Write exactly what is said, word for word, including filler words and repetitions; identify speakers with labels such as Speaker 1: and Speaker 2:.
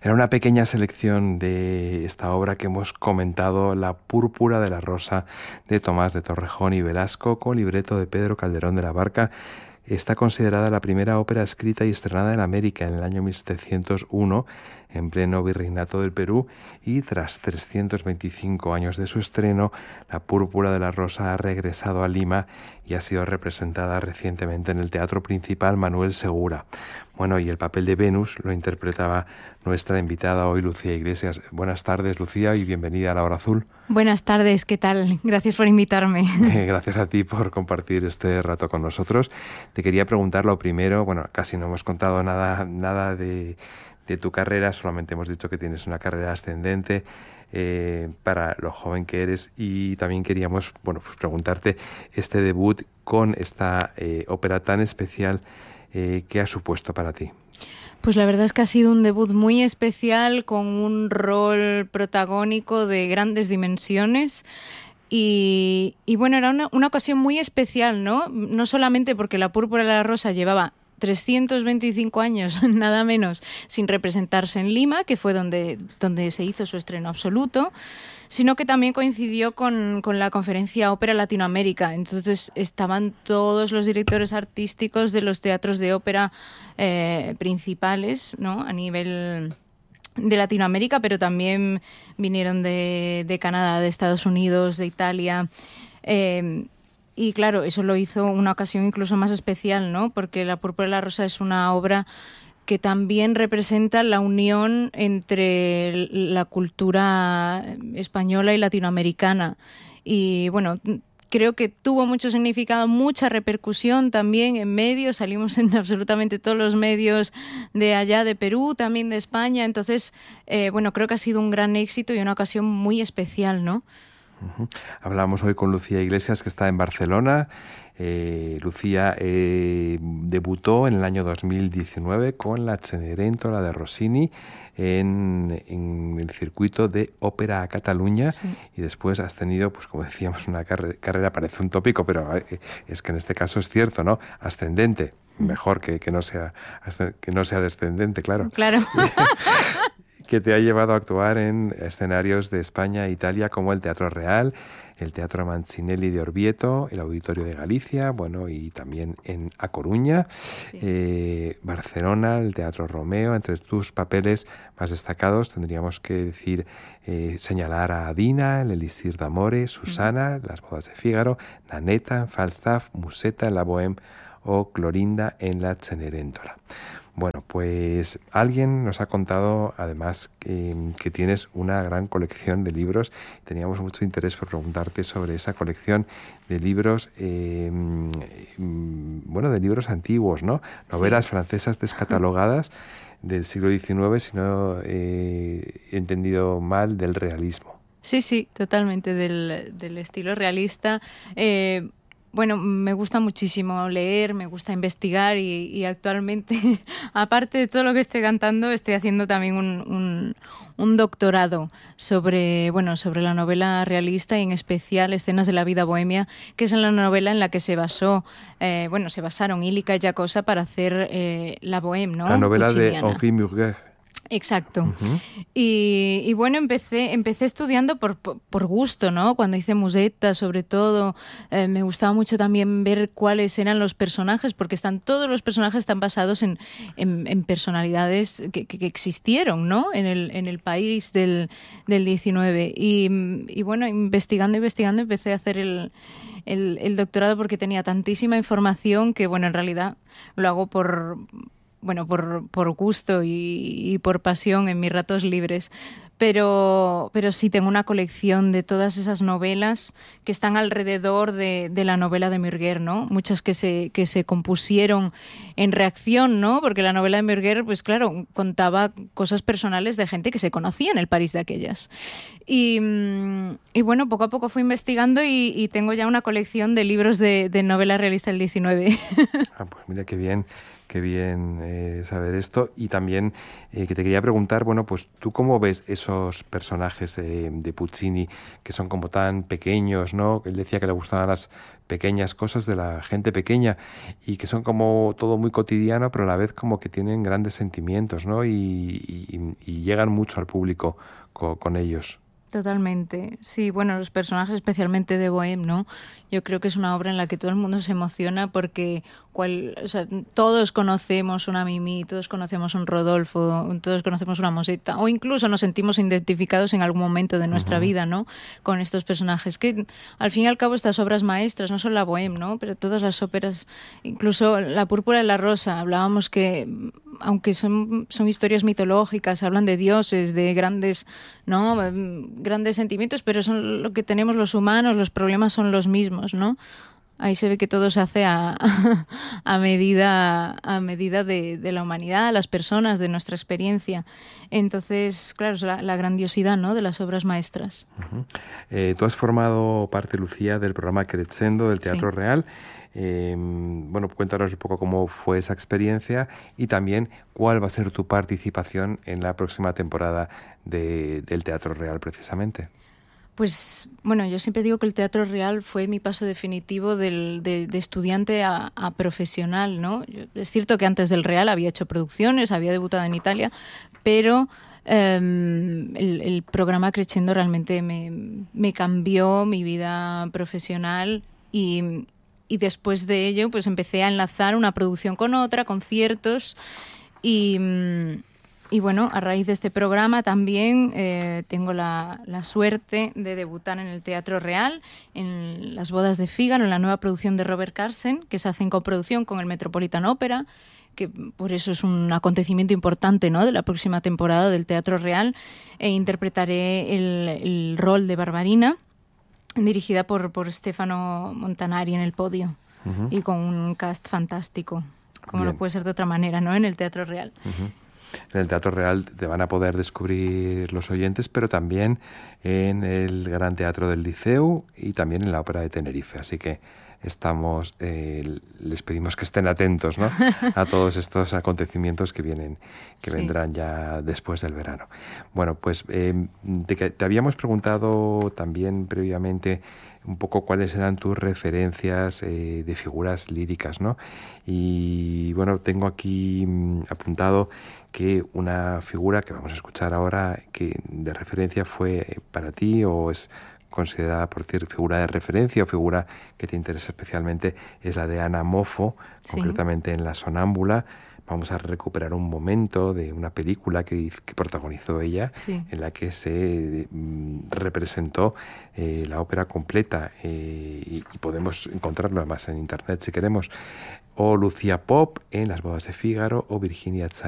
Speaker 1: Era una pequeña selección de esta obra que hemos comentado, La púrpura de la rosa, de Tomás de Torrejón y Velasco, con libreto de Pedro Calderón de la Barca. Está considerada la primera ópera escrita y estrenada en América en el año mil setecientos uno, en pleno virreinato del Perú, y tras trescientos veinticinco años de su estreno, La púrpura de la rosa ha regresado a Lima y ha sido representada recientemente en el Teatro Principal Manuel Segura. Bueno, y el papel de Venus lo interpretaba nuestra invitada hoy, Lucía Iglesias. Buenas tardes, Lucía, y bienvenida a La Hora Azul.
Speaker 2: Buenas tardes, ¿qué tal? Gracias por invitarme.
Speaker 1: Gracias a ti por compartir este rato con nosotros. Te quería preguntar lo primero, bueno, casi no hemos contado nada, nada de, de tu carrera, solamente hemos dicho que tienes una carrera ascendente eh, para lo joven que eres, y también queríamos, bueno, pues preguntarte este debut con esta eh, ópera tan especial, eh, ¿qué ha supuesto para ti?
Speaker 2: Pues la verdad es que ha sido un debut muy especial, con un rol protagónico de grandes dimensiones. Y, y bueno, era una, una ocasión muy especial, ¿no? No solamente porque La púrpura de la rosa llevaba trescientos veinticinco años, nada menos, sin representarse en Lima, que fue donde, donde se hizo su estreno absoluto, sino que también coincidió con, con la conferencia Ópera Latinoamérica. Entonces estaban todos los directores artísticos de los teatros de ópera eh, principales, ¿no?, a nivel de Latinoamérica, pero también vinieron de, de Canadá, de Estados Unidos, de Italia. Eh, y claro, eso lo hizo una ocasión incluso más especial, ¿no?, porque La púrpura de la rosa es una obra que también representa la unión entre la cultura española y latinoamericana. Y bueno, creo que tuvo mucho significado, mucha repercusión también en medios. Salimos en absolutamente todos los medios de allá, de Perú, también de España. Entonces, eh, bueno, creo que ha sido un gran éxito y una ocasión muy especial, ¿no?
Speaker 1: Uh-huh. Hablamos hoy con Lucía Iglesias, que está en Barcelona. Eh, Lucía eh, debutó en el año dos mil diecinueve con la Cenerentola de Rossini en, en el circuito de Ópera a Cataluña, sí. Y después has tenido, pues como decíamos, una carre- carrera, parece un tópico, pero eh, es que en este caso es cierto, ¿no? Ascendente, mejor que, que, no sea, que no sea descendente, claro.
Speaker 2: Claro.
Speaker 1: Que te ha llevado a actuar en escenarios de España e Italia, como el Teatro Real, el Teatro Mancinelli de Orvieto, el Auditorio de Galicia, bueno, y también en A Coruña, sí. eh, Barcelona, el Teatro Romeo. Entre tus papeles más destacados tendríamos que decir, eh, señalar a Adina, el Elixir d'Amore, Susana, mm. Las bodas de Fígaro, Nanetta, Falstaff, Musetta en la Bohème o Clorinda en la Cenerentola. Bueno, pues alguien nos ha contado además que, que tienes una gran colección de libros. Teníamos mucho interés por preguntarte sobre esa colección de libros, eh, bueno, de libros antiguos, ¿no? Novelas sí. francesas descatalogadas del siglo diecinueve, si no eh, he entendido mal, del realismo.
Speaker 2: Sí, sí, totalmente, del, del estilo realista. Eh, Bueno, me gusta muchísimo leer, me gusta investigar y, y actualmente, aparte de todo lo que estoy cantando, estoy haciendo también un, un, un doctorado sobre, bueno, sobre la novela realista y en especial Escenas de la vida bohemia, que es la novela en la que se basó, eh, bueno, se basaron Illica y Giacosa para hacer eh, la Bohème, ¿no?
Speaker 1: La novela
Speaker 2: Pucciniana.
Speaker 1: de Henri Murger.
Speaker 2: Exacto. Uh-huh. Y, y bueno, empecé empecé estudiando por, por, por gusto, ¿no? Cuando hice Musetta, sobre todo, eh, me gustaba mucho también ver cuáles eran los personajes, porque están todos los personajes están basados en, en, en personalidades que, que, que existieron, ¿no? En el, en el país del, del diecinueve. Y, y bueno, investigando, investigando, empecé a hacer el, el, el doctorado porque tenía tantísima información que, bueno, en realidad lo hago por... bueno, por, por gusto y, y por pasión en mis ratos libres. Pero, pero sí tengo una colección de todas esas novelas que están alrededor de, de la novela de Murger, ¿no? Muchas que se, que se compusieron en reacción, ¿no? Porque la novela de Murger, pues claro, contaba cosas personales de gente que se conocía en el París de aquellas. Y, y bueno, poco a poco fui investigando y, y tengo ya una colección de libros de, de novela realista del diecinueve.
Speaker 1: Ah, pues mira qué bien. qué bien eh, saber esto. Y también eh, que te quería preguntar, bueno, pues tú cómo ves esos personajes eh, de Puccini que son como tan pequeños, ¿no? Él decía que le gustaban las pequeñas cosas de la gente pequeña y que son como todo muy cotidiano, pero a la vez como que tienen grandes sentimientos, ¿no? Y, y, y llegan mucho al público con, con ellos.
Speaker 2: Totalmente. Sí, bueno, los personajes especialmente de Bohème, ¿no? Yo creo que es una obra en la que todo el mundo se emociona porque cual, o sea, todos conocemos una Mimi, todos conocemos un Rodolfo, todos conocemos una Mosetta, o incluso nos sentimos identificados en algún momento de nuestra uh-huh. vida, ¿no? Con estos personajes. Que al fin y al cabo estas obras maestras, no solo la Bohème, ¿no? Pero todas las óperas, incluso La Púrpura y la Rosa, hablábamos que aunque son, son historias mitológicas, hablan de dioses, de grandes, ¿no? grandes sentimientos, pero son lo que tenemos los humanos, los problemas son los mismos, ¿no? Ahí se ve que todo se hace a, a medida, a medida de, de la humanidad, las personas, de nuestra experiencia. Entonces, claro, es la, la grandiosidad, ¿no? de las obras maestras.
Speaker 1: Uh-huh. Eh, tú has formado parte, Lucía, del programa Crescendo del Teatro sí. Real. Eh, bueno, cuéntanos un poco cómo fue esa experiencia y también cuál va a ser tu participación en la próxima temporada de, del Teatro Real, precisamente.
Speaker 2: Pues, bueno, yo siempre digo que el Teatro Real fue mi paso definitivo del, de, de estudiante a, a profesional, ¿no? Es cierto que antes del Real había hecho producciones, había debutado en Italia, pero eh, el, el programa Crescendo realmente me, me cambió mi vida profesional y... Y después de ello, pues empecé a enlazar una producción con otra, conciertos. Y, y bueno, a raíz de este programa también eh, tengo la, la suerte de debutar en el Teatro Real, en Las Bodas de Fígaro, en la nueva producción de Robert Carsen, que se hace en coproducción con el Metropolitan Opera, que por eso es un acontecimiento importante, ¿no? de la próxima temporada del Teatro Real. E interpretaré el, el rol de Barbarina, dirigida por, por Stefano Montanari en el podio uh-huh. y con un cast fantástico, como Bien. no puede ser de otra manera, ¿no? en el Teatro Real.
Speaker 1: Uh-huh. En el Teatro Real te van a poder descubrir los oyentes, pero también en el Gran Teatro del Liceu y también en la Ópera de Tenerife, así que estamos eh, les pedimos que estén atentos, ¿no? a todos estos acontecimientos que vienen que sí. vendrán ya después del verano. Bueno, pues eh, te, te habíamos preguntado también previamente un poco cuáles eran tus referencias eh, de figuras líricas, ¿no? Y bueno, tengo aquí mm, apuntado que una figura que vamos a escuchar ahora que de referencia fue para ti o es considerada por ti figura de referencia o figura que te interesa especialmente es la de Ana Moffo, sí. concretamente en La Sonámbula. Vamos a recuperar un momento de una película que, que protagonizó ella, sí. en la que se mm, representó eh, la ópera completa eh, y, y podemos encontrarlo además en internet si queremos. O Lucía Pop en Las Bodas de Fígaro o Virginia Chai